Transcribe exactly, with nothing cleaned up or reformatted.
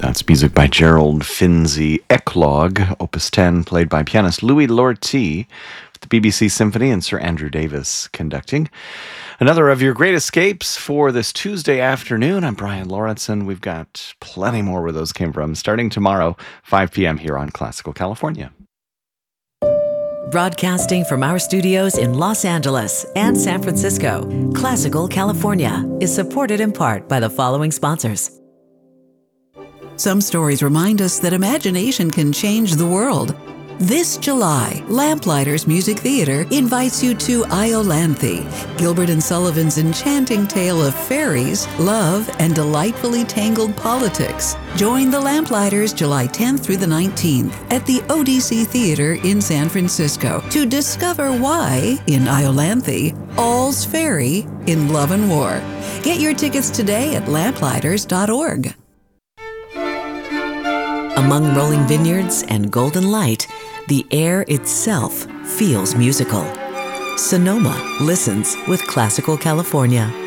That's music by Gerald Finzi Eclogue, Opus ten, played by pianist Louis Lortie, with the B B C Symphony and Sir Andrew Davis conducting. Another of your great escapes for this Tuesday afternoon. I'm Brian Lauritsen. We've got plenty more where those came from, starting tomorrow, five p.m. here on Classical California. Broadcasting from our studios in Los Angeles and San Francisco, Classical California is supported in part by the following sponsors. Some stories remind us that imagination can change the world. This July, Lamplighters Music Theater invites you to Iolanthe, Gilbert and Sullivan's enchanting tale of fairies, love, and delightfully tangled politics. Join the Lamplighters July tenth through the nineteenth at the O D C Theater in San Francisco to discover why, in Iolanthe, all's fairy in love and war. Get your tickets today at lamplighters dot org. Among rolling vineyards and golden light, the air itself feels musical. Sonoma listens with Classical California.